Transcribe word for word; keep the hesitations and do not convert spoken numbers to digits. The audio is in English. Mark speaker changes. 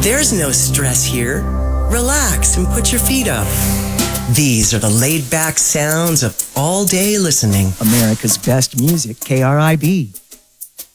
Speaker 1: There's no stress here. Relax and put your feet up. These are the laid-back sounds of all-day listening.
Speaker 2: America's best music, K R I B.